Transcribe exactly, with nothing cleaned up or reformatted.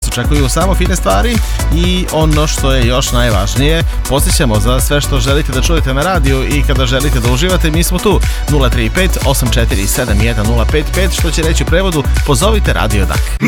očekuju samo fine stvari i ono što je još najvažnije, podsjećamo za sve što želite da čujete na radiju i kada želite da uživate, mi smo tu nula tri pet osam četiri sedam jedan nula pet pet, što će reći u prevodu pozovite Radio Dak.